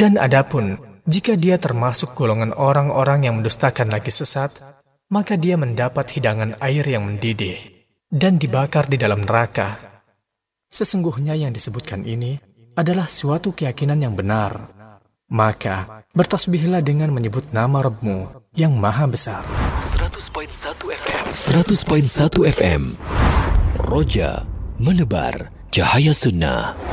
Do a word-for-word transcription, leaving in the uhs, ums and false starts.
Dan adapun jika dia termasuk golongan orang-orang yang mendustakan lagi sesat, maka dia mendapat hidangan air yang mendidih dan dibakar di dalam neraka. Sesungguhnya yang disebutkan ini adalah suatu keyakinan yang benar. Maka bertasbihlah dengan menyebut nama Rabb-Mu yang maha besar. seratus koma satu F M seratus koma satu F M Roja menebar cahaya sunnah.